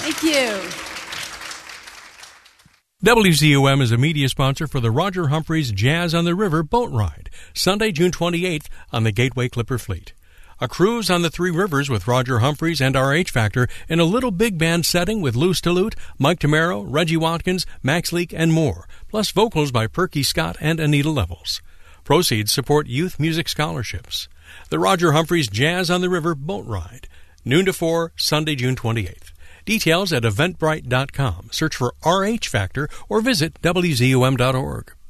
Thank you. WZUM is a media sponsor for the Roger Humphreys Jazz on the River boat ride, Sunday, June 28th on the Gateway Clipper Fleet. A cruise on the Three Rivers with Roger Humphreys and RH Factor in a little big band setting with Lou Stillute, Mike Tamaro, Reggie Watkins, Max Leak, and more, plus vocals by Perky Scott and Anita Levels. Proceeds support youth music scholarships. The Roger Humphreys Jazz on the River boat ride, noon to 4, Sunday, June 28th. Details at eventbrite.com. Search for RH Factor or visit WZUM.org.